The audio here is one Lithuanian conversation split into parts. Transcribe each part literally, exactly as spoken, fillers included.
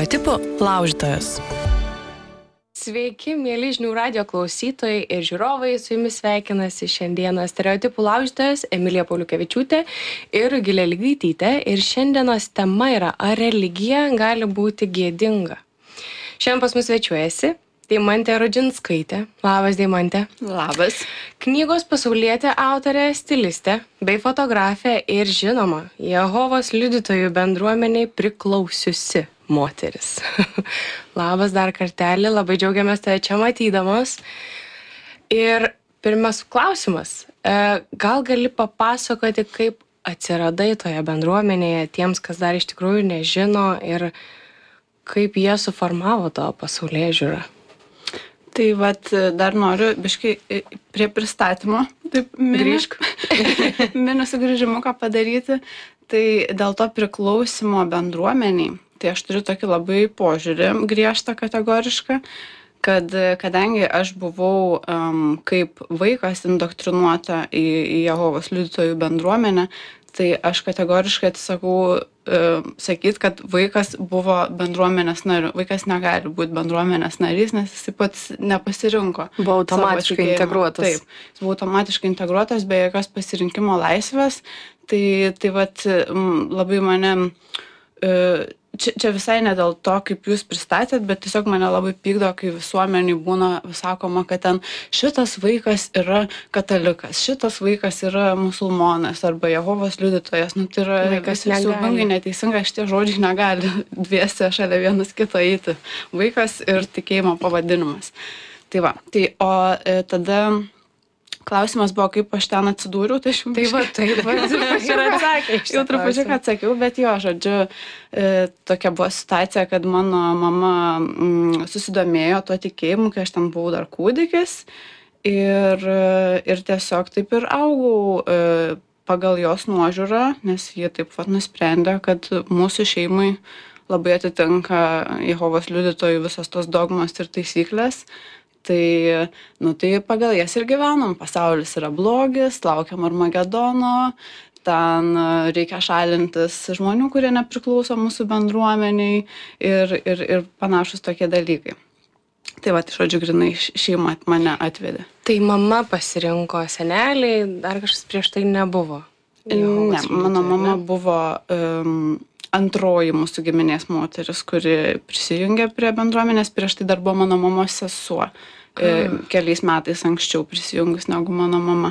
Stereotipų laužytojas. Sveiki, mėly žinių radijo klausytojai ir žiūrovai, su jumis sveikinasi šiandieną Stereotipų laužytojas Emilija Pauliukevičiūtė ir Rugilė Ligaitytė. Ir šiandienos tema yra, ar religija gali būti gėdinga. Šiandien pas mus svečiuojasi Deimantė Rudžinskaitė. Labas, Deimantė. Labas. Knygos pasaulietė autorė, stilistė bei fotografė ir žinoma, Jehovos liudytojų bendruomeniai priklausiusi moteris. Labas dar kartelį, labai džiaugiamės tave čia matydamos. Ir pirmas klausimas, gal gali papasakoti, kaip atsiradai toje bendruomenėje tiems, kas dar iš tikrųjų nežino ir kaip jie suformavo tavo pasaulėžiūrą? Tai vat dar noriu biškai prie pristatymo, taip mini, mini sugrįžimuką padaryti. Tai dėl to priklausimo bendruomeniai, tai aš turiu tokį labai požiūrį griežtą kategorišką, kad kadangi aš buvau um, kaip vaikas indoktrinuota į, į Jehovos liudytojų bendruomenę, tai aš kategoriškai atsisakau uh, sakyti, kad vaikas buvo bendruomenės nariu. Vaikas negali būti bendruomenės narys, nes jis pats nepasirinko. Buvo automatiškai integruotas. Taip, jis buvo automatiškai integruotas be jokios pasirinkimo laisvės. Tai, tai vat labai mane, čia, čia visai ne dėl to, kaip jūs pristatėt, bet tiesiog mane labai pykdo, kai visuomeniai būna sakoma, kad ten šitas vaikas yra katalikas, šitas vaikas yra musulmonas arba Jehovos liudytojas. Nu, tai yra vaikas siaubingai neteisinga, šitie žodžiai negali dviese šalia vienas kito eiti. Vaikas ir tikėjimo pavadinimas. Tai va, tai o e, tada... Klausimas buvo, kaip aš ten atsidūriau, tai aš jums... Tai va, taip, ir atsakė. Jau trupučiuką atsakiau, bet jo, žodžiu, e, tokia buvo situacija, kad mano mama mm, susidomėjo tuo tikėjimu, kai aš ten buvau dar kūdikis. Ir, ir tiesiog taip ir augau e, pagal jos nuožiūrą, nes jie taip pat nusprendė, kad mūsų šeimai labai atitinka Jehovos liudytojų visos tos dogmos ir taisyklės. Tai, nu, tai pagal jas ir gyvenam. Pasaulis yra blogis, laukiam Armagedono, ten reikia šalintis žmonių, kurie nepriklauso mūsų bendruomeniai ir, ir, ir panašus tokie dalykai. Tai va, iš žodžių, grinai šeima mane atvedė. Tai mama pasirinko, seneliai, dar kažkas prieš tai nebuvo? Ne, mano mama buvo... Um, antroji mūsų giminės moteris, kuri prisijungė prie bendruomenės, prieš tai dar buvo mano mamos sesuo, mm. keliais metais anksčiau prisijungus negu mano mama.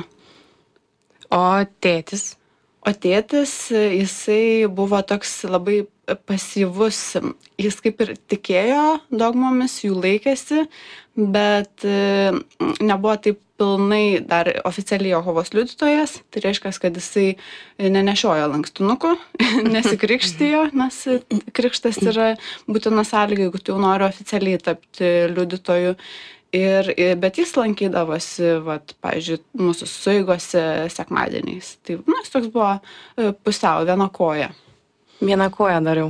O tėtis? O tėtis, jisai buvo toks labai pasyvus, jis kaip ir tikėjo dogmomis, jų laikėsi, bet nebuvo taip pilnai dar oficialiai Jehovos liudytojas, tai reiškia, kad jisai nenešiojo lankstinukų, nesikrikštijo, nes krikštas yra būtina sąlyga, jeigu tu jau nori oficialiai tapti liudytoju. Ir, bet jis lankydavosi, vat, pavyzdžiui, mūsų sueigose sekmadieniais. Tai, nu, jis toks buvo pusiau, viena koja. Viena koja dariau.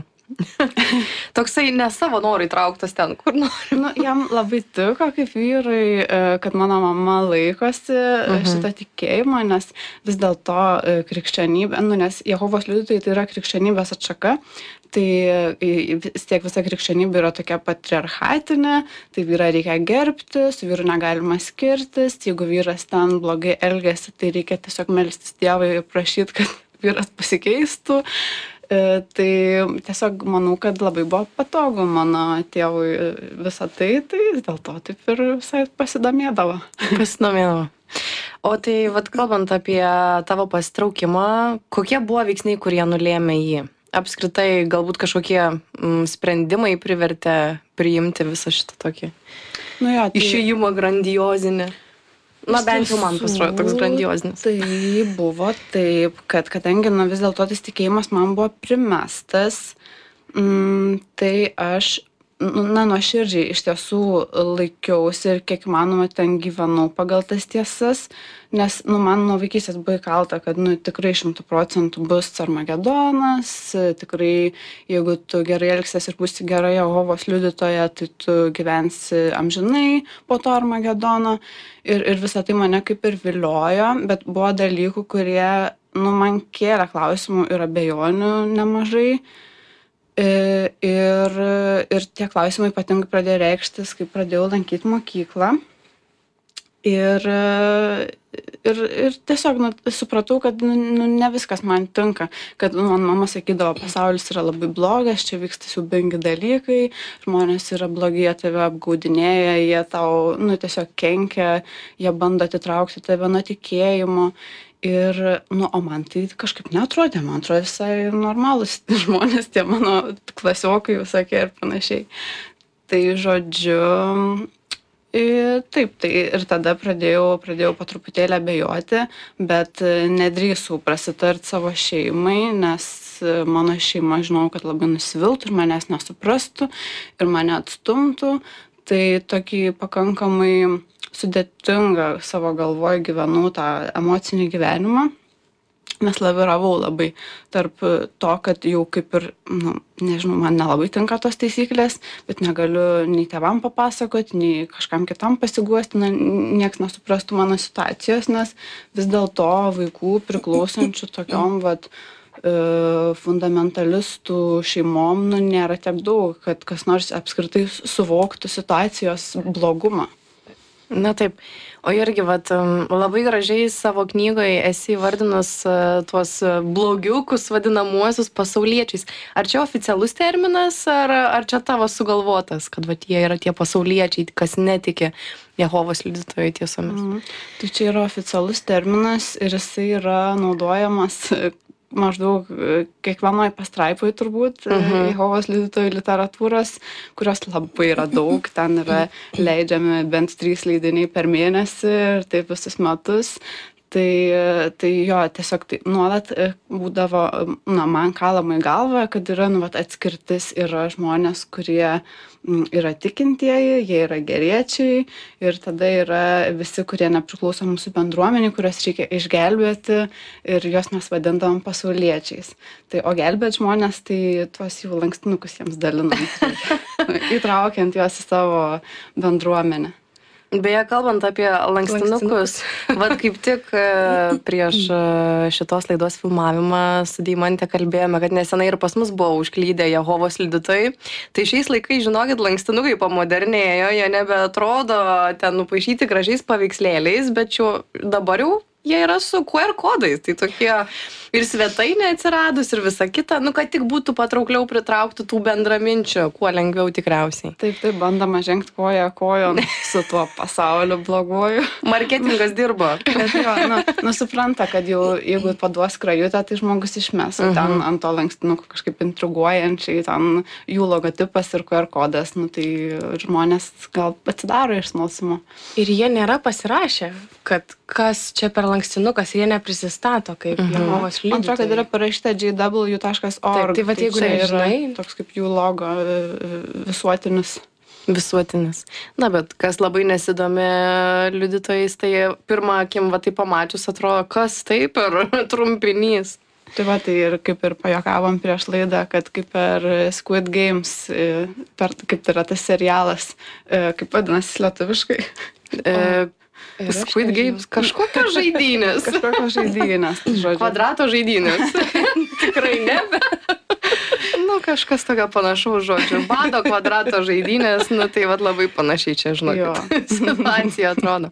Toksai ne savo norų įtrauktas ten, kur nori. Nu, jam labai tiko kaip vyrai, kad mano mama laikosi uh-huh. šitą tikėjimą, nes vis dėlto krikščionybė, nu, nes Jehovos liudytojai tai yra krikščionybės atšaka, tai vis tiek visa krikščionybė yra tokia patriarchatinė, tai vyrą reikia gerbti, su vyru negalima skirtis, jeigu vyras ten blogai elgiasi, tai reikia tiesiog melstis Dievui ir prašyti, kad vyras pasikeistų. E, tai tiesiog manau, kad labai buvo patogu mano tėvui visą tai, tai dėl to taip ir visai pasidomėdavo. Pasidomėdavo. O tai, vat, kalbant apie tavo pasitraukimą, kokie buvo veiksniai, kurie nulėmė jį? Apskritai, galbūt kažkokie mm, sprendimai privertė priimti visą šitą tokį nu jo, tai... išėjimą grandiozinį? Na, bent jau man pasirodė toks grandiozinis. Tai buvo taip, kad kadangi nu, vis dėlto tas tikėjimas man buvo primestas, mm, tai aš na, nuoširdžiai iš tiesų laikiausi ir kiek manoma ten gyvenau pagal tas tiesas, nes nu, man nuo vaikystės buvo įkalta, kad nu, tikrai šimtų procentų bus Armagedonas, tikrai jeigu tu gerai elgsies ir būsi gera Jehovos liudytoja, tai tu gyvensi amžinai po to Armagedono ir, ir visą tai mane kaip ir viliojo, bet buvo dalykų, kurie nu, man kėlė klausimų ir abejonių nemažai. E, Ir, ir tie klausimai ypatingai pradėjo reikštis, kai pradėjau lankyti mokyklą. Ir, ir, ir tiesiog nu, supratau, kad nu, nu, ne viskas man tinka, kad nu, man mama sakydavo, pasaulis yra labai blogas, čia vyksta siaubingi dalykai, žmonės yra blogi, jie tave apgaudinėja, jie tau nu, tiesiog kenkia, jie bando atitraukti tave nuo tikėjimo. Ir, nu, o man tai kažkaip neatrodė, man atrodė visai normalus žmonės, tie mano klasiokai visokie ir panašiai. Tai žodžiu, ir taip, tai ir tada pradėjau, pradėjau po truputėlį abejoti, bet nedrįsau prasitart savo šeimai, nes mano šeima žinau, kad labai nusiviltų ir manęs nesuprastų ir mane atstumtų. Tai tokį pakankamai sudėtingą savo galvoj gyvenau tą emocinį gyvenimą, nes laviravau labai tarp to, kad jau kaip ir, nu, nežinau, man nelabai tinka tos taisyklės, bet negaliu nei tėvam papasakoti, nei kažkam kitam pasiguosti, na, nieks nesuprastų mano situacijos, nes vis dėlto vaikų priklausančių tokiom, vat, fundamentalistų šeimom, nu, nėra tiek daug, kad kas nors apskritai suvoktų situacijos blogumą. Na taip, o irgi vat, labai gražiai savo knygoje esi įvardinus tuos blogiukus vadinamuosius pasauliečiais. Ar čia oficialus terminas, ar, ar čia tavo sugalvotas, kad vat, jie yra tie pasauliečiai, kas netiki Jehovos liudytojų tiesomis? Mhm. Tai čia yra oficialus terminas ir jisai yra naudojamas maždaug kiekvienoj pastraipoj turbūt uh-huh. Jehovos liudytojų literatūros, kurios labai yra daug, ten yra leidžiami bent trys leidiniai per mėnesį ir taip visus metus. Tai, tai jo, tiesiog tai nuolat būdavo, na, man kalama į galvą, kad yra nu, vat, atskirtis, yra žmonės, kurie yra tikintieji, jie yra geriečiai ir tada yra visi, kurie nepriklauso mūsų bendruomeniai, kurios reikia išgelbėti ir juos mes vadindavom pasauliečiais. Tai o gelbėt žmonės, tai tuos jų lankstinukus jiems dalinam, įtraukiant juos į savo bendruomenę. Beje, kalbant apie lankstinukus, vat kaip tik prieš šitos laidos filmavimą su Deimante kalbėjome, kad nesenai ir pas mus buvo užklydę Jehovos liudytojai. Tai šiais laikais, žinokit, lankstinukai pamodernėjo, jie nebeatrodo ten nupaišyti gražiais paveikslėliais, bet jau dabar jau jie yra su Q R kodais, tai tokie ir svetainė atsiradus ir visa kita, nu, kad tik būtų patraukliau pritraukti tų bendraminčių, kuo lengviau tikriausiai. Taip, taip, bandama žengti koją kojon su tuo pasauliu bloguoju. Marketingas dirbo. Bet jo, nu, nu, supranta, kad jau, jeigu paduos krajutę, tai žmogus išmes, uh-huh. ten ant to lankstinuko kažkaip intriguojančiai, ten jų logotipas ir Q R kodas, nu, tai žmonės gal atsidaro iš smalsumo. Ir jie nėra pasirašę, kad kas čia per lankstinukas, jie neprisistato kaip uh-huh. Jehovos liudytojai. Man atrodo, kad yra parašyta j w taškas org. Taip, tai vat, jeigu tai nežinai, toks kaip jų logo visuotinis. Visuotinis. Na, bet kas labai nesidomi liudytojais, tai pirmą akim, va, tai pamačius atrodo, kas tai per trumpinys. Tai va, tai ir kaip ir pajuokavom prieš laidą, kad kaip per Squid Games, per, kaip tai yra tas serialas, kaip vadinasi lietuviškai. E, Squid Games, kažkokios žaidynės. Kažkokios žaidynės. Kvadrato žaidynės. Tikrai ne, bet nu, kažkas tokio panašaus žodžių. Bado kvadrato žaidynės, nu tai vat labai panašiai čia, žinokit, situacija atrodo.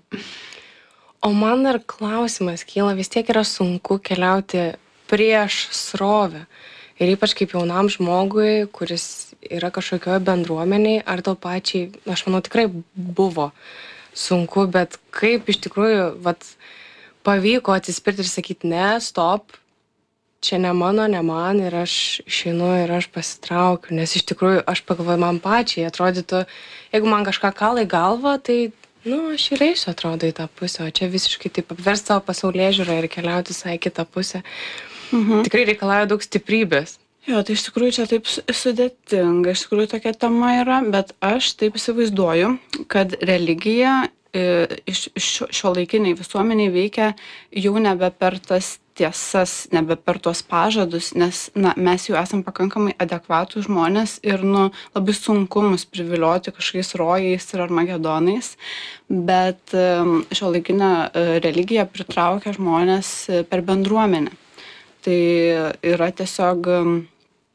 O man dar klausimas kyla, vis tiek yra sunku keliauti prieš srovę. Ir ypač kaip jaunam žmogui, kuris yra kažkokioje bendruomeniai, ar tau pačiai, aš manau, tikrai buvo sunku, bet kaip iš tikrųjų vat, pavyko atsispirti ir sakyti, ne, stop, čia ne mano, ne man, ir aš išeinu ir aš pasitraukiu, nes iš tikrųjų aš pagalvoju, man pačiai atrodytų, jeigu man kažką kala į galvą, tai, nu, aš ir eisiu, atrodo, į tą pusę, o čia visiškai taip apversti savo pasaulėžiūrą ir keliauti visai kitą pusę. Mhm. Tikrai reikalauja daug stiprybės. Jo, tai iš tikrųjų čia taip sudėtinga, iš tikrųjų tokia tema yra, bet aš taip įsivaizduoju, kad religija iš šio, šio laikiniai visuomeniai veikia jau nebe per tas tiesas, nebe per tuos pažadus, nes na, mes jau esam pakankamai adekvatų žmonės ir nu, labai sunku mus privilioti kažkokiais rojais ir armagedonais, bet šio laikinė religija pritraukia žmonės per bendruomenę. Tai yra tiesiog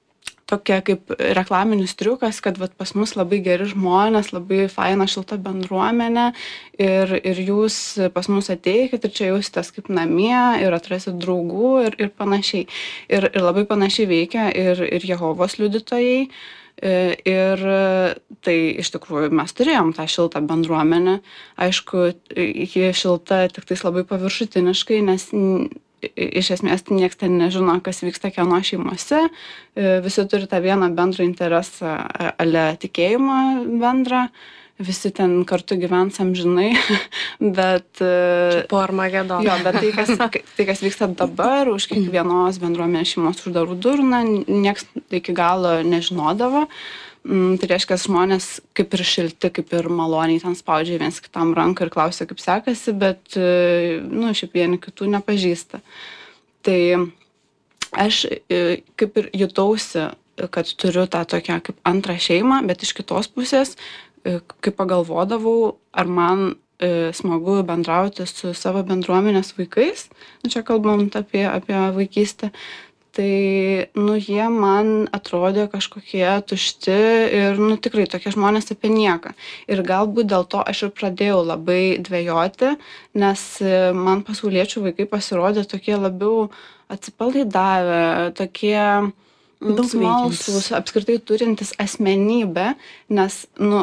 tokia kaip reklaminis triukas, kad vat, pas mus labai geri žmonės, labai faina šilta bendruomenė ir, ir jūs pas mus ateikit ir čia jausitės kaip namie ir atrasit draugų ir, ir panašiai. Ir, ir labai panašiai veikia ir, ir Jehovos liudytojai. Ir tai iš tikrųjų mes turėjom tą šiltą bendruomenę. Aišku, ji šilta tik tais labai paviršutiniškai, nes iš esmės nieks ten nežino, kas vyksta kieno šeimose. Visi turi tą vieną bendrą interesą, ale tikėjimą bendrą. Visi ten kartu gyvens amžinai, bet... Po Armagedono. Jo, bet tai kas, tai, kas vyksta dabar, už kiekvienos bendruomenės šeimos uždarų durų, na, nieks iki galo nežinodavo. Tai reiškia, žmonės kaip ir šilti, kaip ir maloniai ten spaudžia viens kitam ranką ir klausia, kaip sekasi, bet, nu, šiaip vieni kitų nepažįsta. Tai aš kaip ir jutausi, kad turiu tą tokią kaip antrą šeimą, bet iš kitos pusės, kai pagalvodavau, ar man e, smagu bendrauti su savo bendruomenės vaikais, nu, čia kalbant apie, apie vaikystę, tai, nu, jie man atrodė kažkokie tušti ir, nu, tikrai tokie žmonės apie nieką. Ir galbūt dėl to aš ir pradėjau labai dvejoti, nes man pasauliečių vaikai pasirodė tokie labiau atsipalaidavę, tokie daug smalsūs, apskritai turintis asmenybę, nes, nu,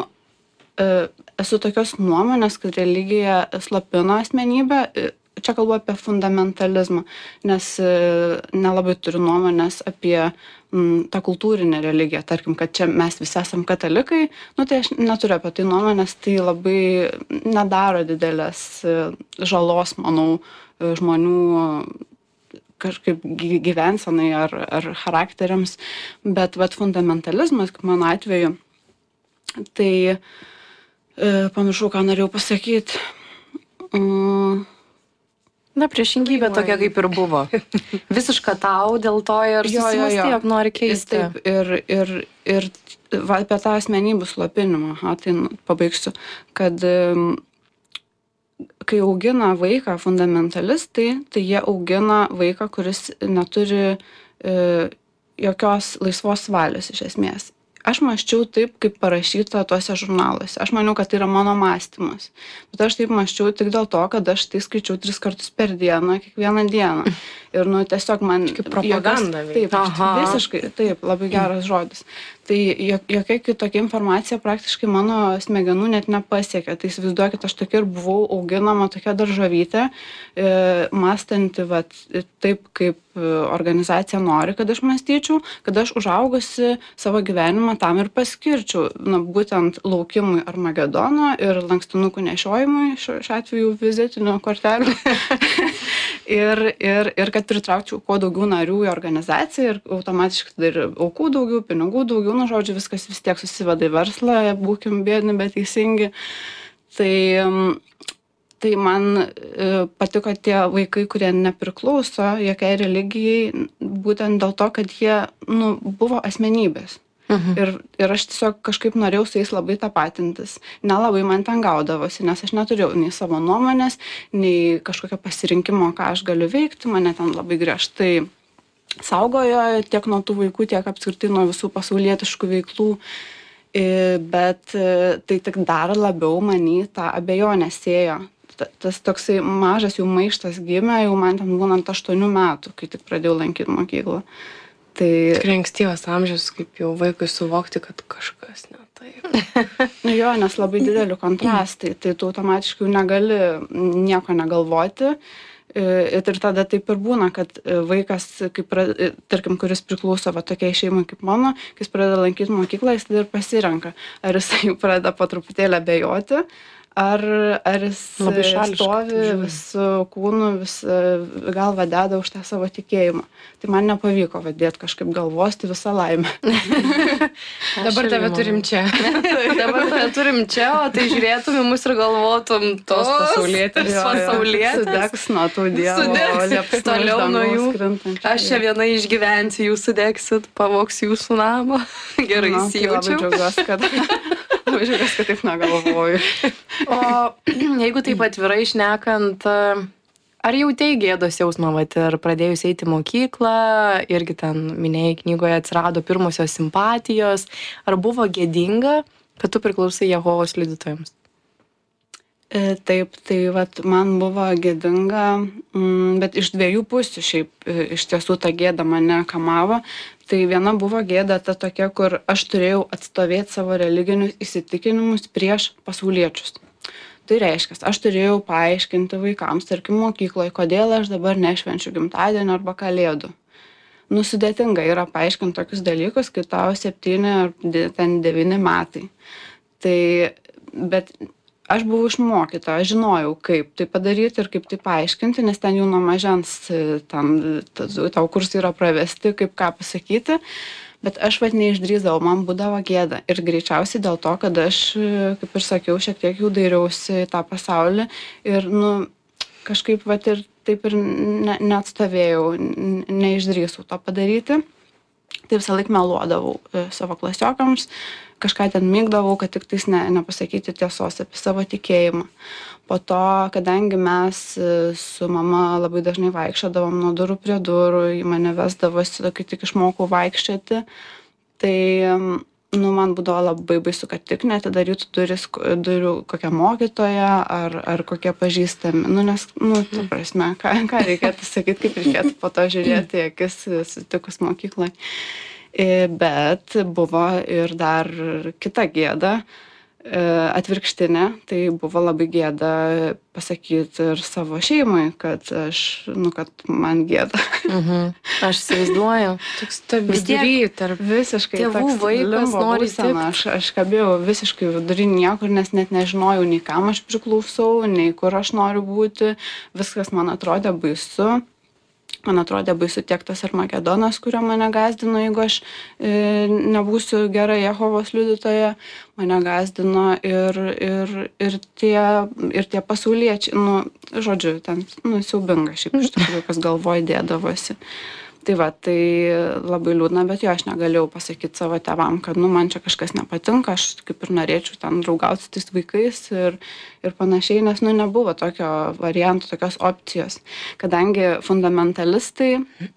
esu tokios nuomonės, kad religija slopina asmenybę. Čia kalbu apie fundamentalizmą, nes nelabai turiu nuomonės apie m, tą kultūrinę religiją. Tarkim, kad čia mes visi esam katalikai, nu tai aš neturiu apie tai nuomonės, tai labai nedaro didelės žalos, manau, žmonių kažkaip gyvensenai ar, ar charakteriams, bet vat, fundamentalizmas, kaip mano atveju, tai e, pamiršau, ką norėjau pasakyti. Mm. Na, priešingybė tokia kaip ir buvo. Visiška tau dėl to ir susimąstė, jog nori keisti. Taip, ir, ir, ir va, apie tą asmenybių slopinimą, aha, tai pabaigsiu, kad kai augina vaiką fundamentalistai, tai jie augina vaiką, kuris neturi e, jokios laisvos valios iš esmės. Aš mąsčiau taip, kaip parašyta tuose žurnaluose. Aš maniau, kad tai yra mano mąstymas. Bet aš taip mąsčiau tik dėl to, kad aš tai skaičiau tris kartus per dieną, kiekvieną dieną. Ir, nu, tiesiog man... Kaip propaganda. Jokios, taip, visiškai, taip, labai geras žodis. Tai jokia kitokia informacija praktiškai mano smegenų net nepasiekė. Tai įsivaizduokit, aš tokia ir buvau auginama tokia daržovytė, e, mąstanti, vat, taip, kaip organizacija nori, kad aš mąstyčiau, kad aš užaugusi savo gyvenimą tam ir paskirčiau, na, būtent laukimui Armagedono ir lankstinukų nešiojimui, šiuo atveju vizitinių kortelių. ir, ir, ir kad pritraukčiau kuo daugiau narių į organizaciją ir automatiškai ir aukų daugiau, pinigų daugiau, nu, žodžiu, viskas vis tiek susiveda į verslą, būkim biedni, bet teisingi. Tai, tai man patiko tie vaikai, kurie nepriklauso jokiai religijai, būtent dėl to, kad jie, nu, buvo asmenybės. Mhm. Ir, ir aš tiesiog kažkaip norėjau su jais labai tapatintis. Nelabai man ten gaudavosi, nes aš neturėjau nei savo nuomonės, nei kažkokio pasirinkimo, ką aš galiu veikti. Mane ten labai griežtai saugojo tiek nuo tų vaikų, tiek apskritai nuo visų pasaulietiškų veiklų. Bet tai tik dar labiau manį tą abejonę sėjo. Tas toksai mažas jų maištas gimė, jau man ten būnant aštuonių metų, kai tik pradėjau lankyti mokyklą. Tai... Tikrai ankstyvas amžius, kaip jau vaikui suvokti, kad kažkas ne taip. Nu jo, nes labai dideli kontrastai, tai tu automatiškai negali nieko negalvoti. Ir tada taip ir būna, kad vaikas, kaip, tarkim, kuris priklauso va, tokiai šeimai kaip mano, kai jis pradeda lankyti mokyklą, jis tada ir pasirenka, ar jis jau pradeda po truputėlį abejoti, ar, ar jis stovi visų kūnų, vis galvą deda už tą savo tikėjimą. Tai man nepavyko vadėti kažkaip galvos, tai visą laimę. Dabar tave turim čia. Dabar tave turim čia, o tai žiūrėtum į mus ir galvotum tos pasaulietės. pasaulietės. Sudegs nuo tų dievų. Sudegs toliau nuo jų. Aš čia viena išgyvensiu, jūs sudegsit, pavoksiu jūsų namą. Gerai, na, įsijaučiu. Tai labai džiaugiuosi, kad... Labai džiaugiuosi, kad taip negalvoju. O jeigu taip atvirai šnekant, Ar jautei gėdos jausmą, vat, ir pradėjus eiti į mokyklą, irgi ten minėjai knygoje atsirado pirmosios simpatijos, ar buvo gėdinga, kad tu priklausai Jehovos liudytojams? E, taip, tai vat, man buvo gėdinga, mm, bet iš dviejų pusių šiaip e, iš tiesų ta gėda mane kamavo. Tai viena buvo gėda ta tokia, kur aš turėjau atstovėti savo religinius įsitikinimus prieš pasauliečius. Tai reiškia, aš turėjau paaiškinti vaikams, tarkim, mokykloje, kodėl aš dabar nešvenčiu gimtadienio arba kalėdų. Nu, sudėtinga yra paaiškinti tokius dalykus, kai tau septyni ar ten devyni metai. Tai, bet aš buvau išmokyta, aš žinojau, kaip tai padaryti ir kaip tai paaiškinti, nes ten jau nuo mažens ten, tau kursai yra pravesti, kaip ką pasakyti. Bet aš vat neišdrįsdavau, man būdavo gėda. Ir greičiausiai dėl to, kad aš, kaip ir sakiau, šiek tiek jau dairiausi į tą pasaulį ir, nu, kažkaip vat ir taip ir ne, neatstovėjau, neišdrįsau to padaryti. Tai visą laiką meluodavau savo klasiokams, kažką ten mygdavau, kad tik tais ne, nepasakyti tiesos apie savo tikėjimą. Po to, kadangi mes su mama labai dažnai vaikščiodavom nuo durų prie durų, į mane vesdavosi, kai tik išmokau vaikščioti, tai, nu, man būdavo labai baisu, kad tik neatidarytų duris, durų kokia mokytoja ar, ar kokie pažįstami. Nu, nes, nu, tu prasme, ką, ką reikėtų sakyti, kaip reikėtų po to žiūrėti į akis sutikus mokykloje. Bet buvo ir dar kita gėda, atvirkštinė, tai buvo labai gėda pasakyti ir savo šeimai, kad aš, nu, kad man gėda. Mhm. Aš įsivaizduoju. Toks tarp vidury, tarp visiškai tėvų vaikas nori būsena. Aš, aš kabėjau visiškai vidury niekur, nes net nežinojau nei kam aš priklausau, nei kur aš noriu būti. Viskas man atrodė baisu. Man atrodė baisu tiek tas Armagedonas, kurio mane gazdino, jeigu aš e, nebūsiu gera Jehovos liudytoja, mane gazdino ir, ir, ir, tie, ir tie pasauliečiai, nu, žodžiu, ten, nu, siaubinga šiaip iš tikrųjų, kas galvoj dėdavosi. Tai va, tai labai liūdna, bet jo, aš negalėjau pasakyti savo tėvam, kad, nu, man čia kažkas nepatinka, aš kaip ir norėčiau ten draugauti su tais vaikais ir, ir panašiai, nes, nu, nebuvo tokio varianto, tokios opcijos. Kadangi fundamentalistai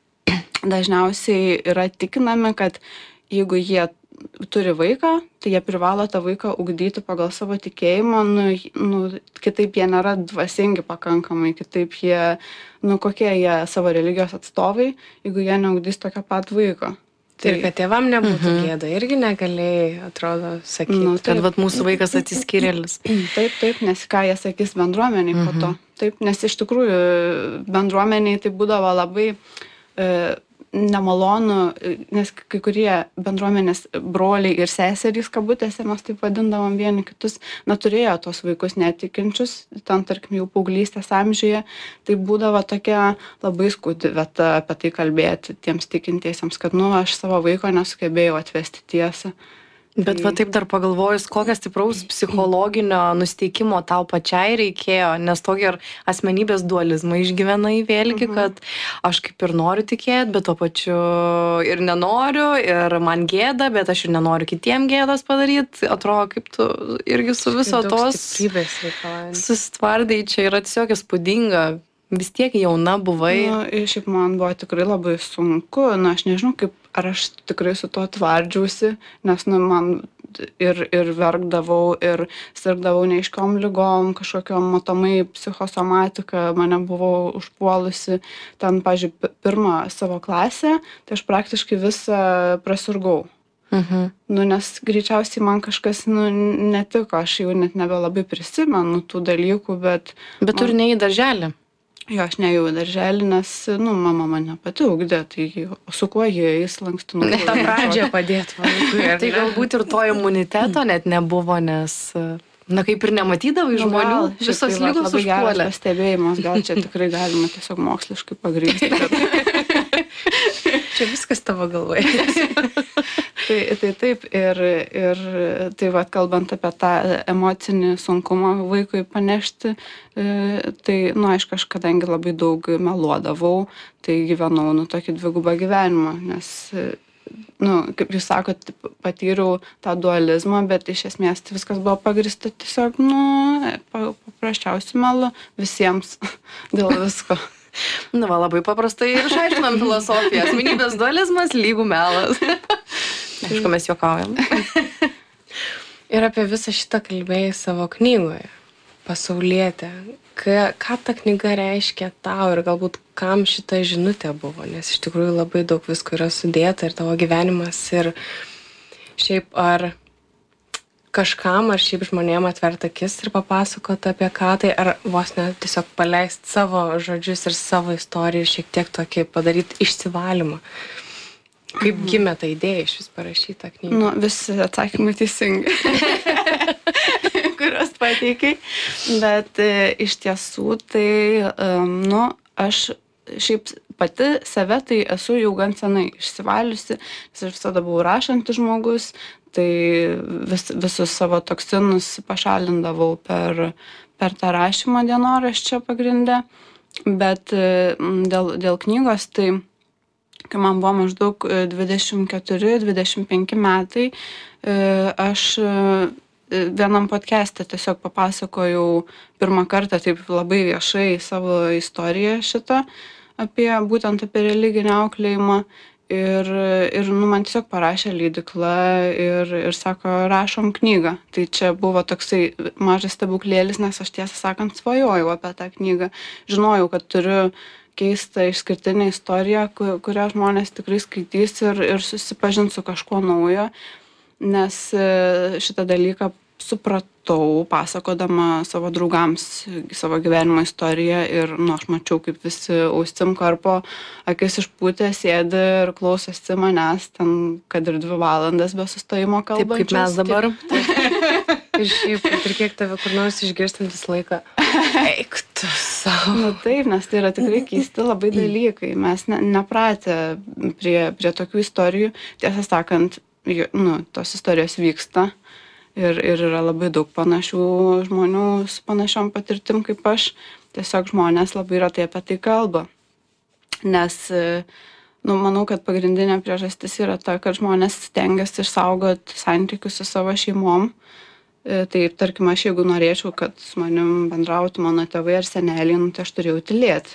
dažniausiai yra tikinami, kad jeigu jie turi vaiką, tai jie privalo tą vaiką ugdyti pagal savo tikėjimą, nu, nu, kitaip jie nėra dvasingi pakankamai, kitaip jie, nu, kokie jie savo religijos atstovai, jeigu jie neugdys tokio pat vaiko. Tai ir kad tėvam nebūtų mhm. gėda, irgi negalėjai, atrodo, sakyti, nu, kad vat, mūsų vaikas atsiskyrėlis. Taip, taip, nes ką jie sakys bendruomeniai mhm. po to. Taip, nes iš tikrųjų bendruomeniai tai būdavo labai e, nemalonu, nes kai kurie bendruomenės broliai ir seserys kabutėse, mes taip vadindavom vieni kitus, na, turėjo tos vaikus netikinčius, ten, tarkim, jau paauglystės amžiuje, tai būdavo tokia labai skaudi vieta apie tai kalbėti tiems tikintiesiems, kad, nu, aš savo vaiko nesugebėjau atvesti tiesą. Bet va taip dar pagalvojus, kokią stipraus psichologinio nusteikimo tau pačiai reikėjo, nes tokį ir asmenybės dualizmą išgyvenai vėlgi, mhm. kad aš kaip ir noriu tikėti, bet tuo pačiu ir nenoriu, ir man gėda, bet aš ir nenoriu kitiem gėdos padaryti. Atrodo, kaip tu irgi su viso tos susitvardai, čia yra tiesiog įspūdinga. Vis tiek jauna buvai. Nu, šiaip man buvo tikrai labai sunku, na, aš nežinau, kaip, ar aš tikrai su to tvardžiausi, nes, nu, man ir, ir verkdavau, ir sirgdavau neaiškiom ligom, kažkokiom matomai psichosomatika mane buvo užpuolusi. Ten, pavyzdžiui, pirmą savo klasę, tai aš praktiškai visą prasirgau. Mhm. Nu, nes greičiausiai man kažkas, nu, netiko, aš jau net nebelabai prisimenu tų dalykų, bet... Bet tu ir ne į darželį. Jo, aš nejau į darželį, nes, nu, mama mane pati ugdė, tai su kuo jie įslankstinu. Ta pradžia padėt vaikui. Tai galbūt ir to imuniteto net nebuvo, nes, na, kaip ir nematydavai Nu, žmonių, gal, šiaip visos tai va, lygos labai geras užpuolė. pastebėjimas, gal čia tikrai galima tiesiog moksliškai pagrįsti. Čia viskas tavo galvoje. Tai, tai taip, ir, ir tai va, kalbant apie tą emocinį sunkumą vaikui panešti, tai, nu, aišku, aš kadangi labai daug meluodavau, tai gyvenau, nu, tokį dvigubą gyvenimą, nes nu, kaip jūs sakot, patyriau tą dualizmą, bet iš esmės tai viskas buvo pagrįsta tiesiog, nu, paprasčiausiu melu visiems dėl visko. Nu, va, labai paprastai ir išaiškinam filosofiją. Asmenybės dualizmas lygų melas. Aišku, mes juokaujam. Ir apie visą šitą kalbėjai savo knygoje, Pasaulietė. Ką, ką ta knyga reiškia tau ir galbūt kam šita žinutė buvo, nes iš tikrųjų labai daug visko yra sudėta ir tavo gyvenimas ir šiaip ar kažkam ar šiaip žmonėm atvert akis ir papasakot apie ką tai, ar vos ne tiesiog paleist savo žodžius ir savo istoriją ir šiek tiek tokį padaryt išsivalymą. Kaip mhm. gimė ta idėja iš vis parašyta knygą? Nu, visi atsakymai teisingi, kuriuos pateikai, bet e, iš tiesų tai, um, nu, aš šiaip pati save tai esu jau gan senai išsivaliusi, nes aš visada buvau rašantis žmogus, tai vis, visus savo toksinus pašalindavau per, per tą rašymą dienoraščio pagrindę, bet e, dėl, dėl knygos tai kai man buvo maždaug dvidešimt keturi dvidešimt penki metai, aš vienam podcast'e tiesiog papasakojau pirmą kartą taip labai viešai savo istoriją šitą, apie būtent apie religinį auklėjimą. Ir, ir nu, man tiesiog parašė leidykla ir, ir sako, rašom knygą. Tai čia buvo toksai mažas stebuklėlis, nes aš tiesą sakant svajojau apie tą knygą. Žinojau, kad turiu keistą išskirtinę istoriją, kurią žmonės tikrai skaitys ir, ir susipažins su kažkuo naujo, nes šitą dalyką supratau pasakodama savo draugams savo gyvenimo istoriją ir nu, aš mačiau, kaip visi ausim karpo, akis išpūtę, sėdi ir klausosi manęs ten, kad ir dvi valandas be sustojimo kalbančios. Taip, kaip mes dabar. Ir šiaip, ir kiek tave kur nors išgirstant visą laiką. Eik tu savo. Nu taip, nes tai yra tikrai keisti labai dalykai. Mes ne, nepratę prie, prie tokių istorijų. Tiesą sakant, nu, tos istorijos vyksta. Ir, ir yra labai daug panašių žmonių su panašiom patirtim kaip aš. Tiesiog žmonės labai retai apie tai kalba. Nes, nu, manau, kad pagrindinė priežastis yra ta, kad žmonės stengiasi išsaugoti santykius su savo šeimom. Tai, tarkim, aš jeigu norėčiau, kad su manim bendrautų mano tėvai ar seneliai, nu, tai aš turėjau tylėti.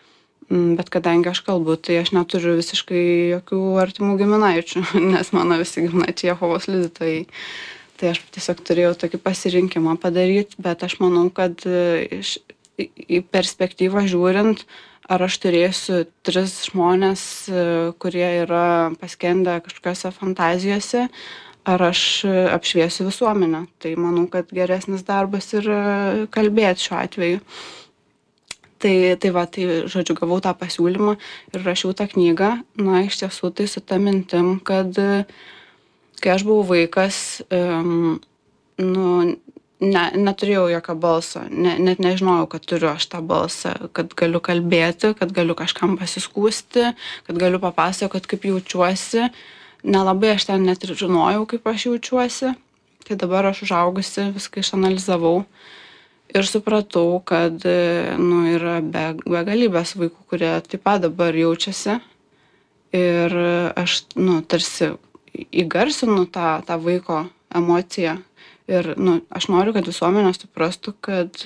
Bet kadangi aš kalbu, tai aš neturiu visiškai jokių artimų giminaičių, nes mano visi giminaičiai Jehovos liudytojai. Tai aš tiesiog turėjau tokį pasirinkimą padaryti, bet aš manau, kad iš, į perspektyvą žiūrint, ar aš turėsiu tris žmonės, kurie yra paskendę kažkokiose fantazijose, ar aš apšviesiu visuomenę. Tai manau, kad geresnis darbas ir kalbėti šiuo atveju. Tai, tai va, tai žodžiu, gavau tą pasiūlymą ir rašiau tą knygą. Na, iš tiesų tai su ta mintim, kad kai aš buvau vaikas, um, nu, ne, neturėjau jokio balso, ne, net nežinojau, kad turiu aš tą balsą, kad galiu kalbėti, kad galiu kažkam pasiskųsti, kad galiu papasakot, kaip jaučiuosi. Nelabai aš ten net ir žinojau, kaip aš jaučiuosi. Tai dabar aš užaugusi, viską išanalizavau ir supratau, kad nu, yra be, begalybės vaikų, kurie taip pat dabar jaučiasi. Ir aš nu, tarsi įgarsinu tą, tą vaiko emociją. Ir nu, aš noriu, kad visuomenė suprastų, kad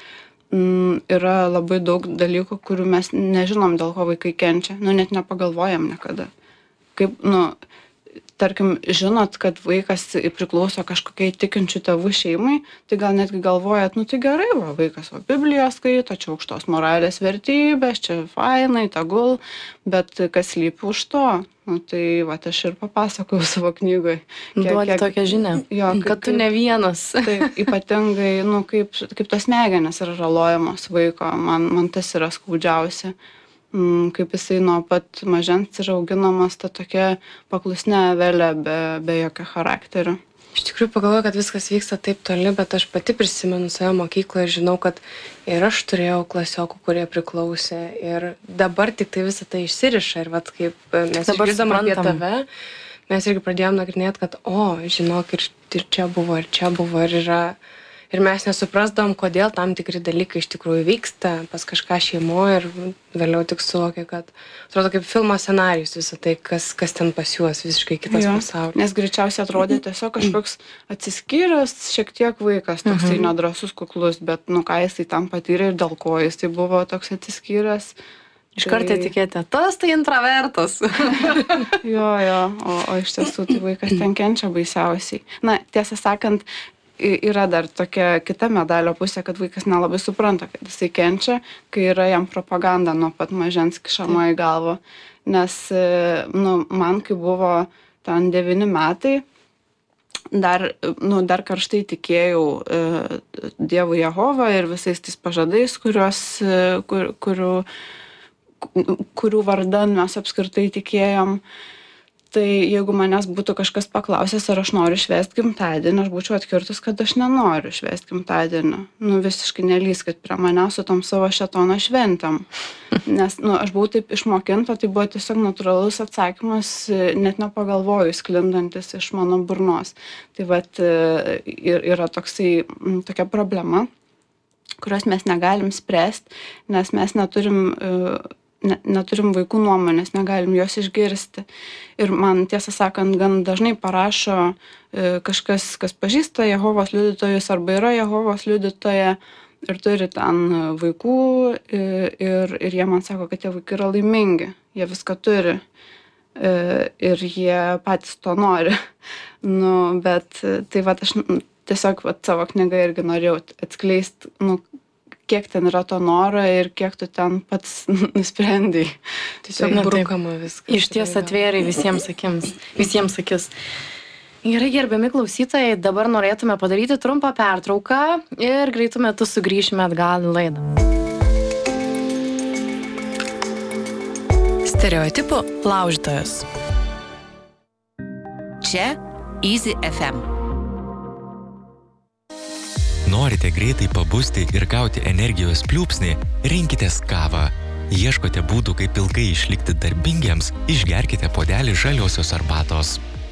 mm, yra labai daug dalykų, kurių mes nežinom, dėl ko vaikai kenčia. Nu, net nepagalvojam niekada. Kaip, nu, tarkim, žinot, kad vaikas priklauso kažkokiai tikinčių tėvų šeimai, tai gal netgi galvojat, nu tai gerai, va, vaikas va Bibliją skaito, čia aukštos moralės vertybės, čia fainai, tegul, bet kas slypi už to? Nu tai va, aš ir papasakau savo knygoje. Duodi kiek... tokią žinią, jo, kaip, kad tu kaip, ne vienas. Taip, ypatingai, nu, kaip, kaip tos smegenys yra žalojamos vaiko, man, man tas yra skaudžiausia. Kaip jisai nuo pat mažens yra auginamas ta tokia paklusne avelė be, be jokio charakterio. Iš tikrųjų pagalvoju, kad viskas vyksta taip toli, bet aš pati prisimenu save mokykloje ir žinau, kad ir aš turėjau klasiokų, kurie priklausė ir dabar tik tai visą tai išsiriša ir vat kaip mes išgirdom apie tave, mes irgi pradėjom nagrinėti, kad o, žinok, ir, ir čia buvo, ir čia buvo, ir yra. ir mes nesuprasdavom, kodėl tam tikri dalykai iš tikrųjų vyksta pas kažką šeimoje ir vėliau tik suvokė, kad atrodo kaip filmo scenarijus visą tai, kas, kas ten pas juos, visiškai kitas Jo, pasaulis. Nes greičiausiai atrodė tiesiog kažkoks atsiskyręs, šiek tiek vaikas, toksai Mhm. nedrasus, kuklus, bet nu ką jisai tam patyrė ir dėl ko jisai buvo toks atsiskyręs. Iš karto etiketė, tas tai intravertas. Jo, jo, o, o iš tiesų tai vaikas ten kenčia baisiausiai. Na, tiesą sakant, y- yra dar tokia kita medalio pusė, kad vaikas nelabai supranta, kad jisai kenčia, kai yra jam propaganda nuo pat mažens kišama į galvą. Nes, e, nu, man kai buvo ten devyni metai, dar, nu, dar karštai tikėjau e, Dievu Jehovą ir visais tais pažadais, kuriuos, e, kur, kurių, kurių vardan mes apskritai tikėjom. Tai jeigu manęs būtų kažkas paklausęs, ar aš noriu švęsti gimtadienį, aš būčiau atkirtus, kad aš nenoriu švęsti gimtadienį. Nu, visiškai nelyskit prie manęs su tom savo šėtono šventėm. Nes, nu, aš buvau taip išmokinta, tai buvo tiesiog natūralus atsakymas, e, net nepagalvojus, sklindantis iš mano burnos. Tai vat e, ir yra toksai, m, tokia problema, kurios mes negalim spręsti, nes mes neturim, e, ne, neturim vaikų nuomonės, negalim jos išgirsti. Ir man, tiesą sakant, gan dažnai parašo e, kažkas, kas pažįsta Jehovos liudytojus arba yra Jehovos liudytoja ir turi ten e, vaikų e, ir, ir jie man sako, kad tie vaikai yra laimingi, jie viską turi. E, ir jie patys to nori. Nu, bet e, tai vat aš n- tiesiog vat savo knygą irgi norėjau atskleisti, nu, kiek ten yra to noro ir kiek tu ten pats nusprendai. Tiesiog Na, taip. brukama viskas. Iš ties atvėrė visiems akims, visiems akis. Gerai, gerbiami klausytojai, dabar norėtume padaryti trumpą pertrauką ir greitų metų sugrįšime atgal į laidą. Stereotipų laužytojas. Čia Easy F M. Norite greitai pabusti ir gauti energijos pliūpsnį, rinkitės kavą. Ieškote būdų, kaip ilgai išlikti darbingiems, išgerkite puodelį žaliosios arbatos.